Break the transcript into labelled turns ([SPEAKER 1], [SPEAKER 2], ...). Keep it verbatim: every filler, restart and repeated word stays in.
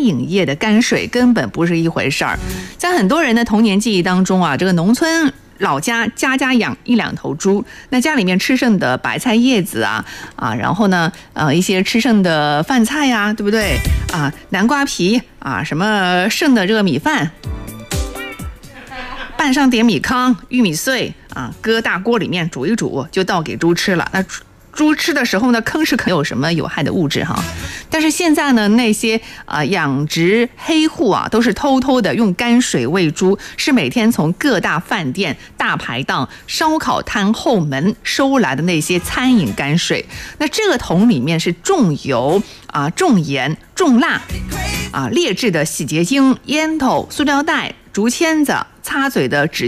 [SPEAKER 1] 饮业的泔水根本不是一回事儿。在很多人的童年记忆当中啊，这个农村老家家家养一两头猪，那家里面吃剩的白菜叶子啊啊，然后呢呃一些吃剩的饭菜呀、啊，对不对啊？南瓜皮啊，什么剩的这个米饭，拌上点米糠、玉米碎啊，搁大锅里面煮一煮，就倒给猪吃了。那猪吃的时候呢，坑是没有什么有害的物质哈。但是现在呢，那些啊、呃、养殖黑户啊，都是偷偷的用泔水喂猪，是每天从各大饭店、大排档、烧烤摊后门收来的那些餐饮泔水。那这个桶里面是重油啊、重盐、重辣啊、劣质的洗洁精、烟头、塑料袋、竹签子、擦嘴的纸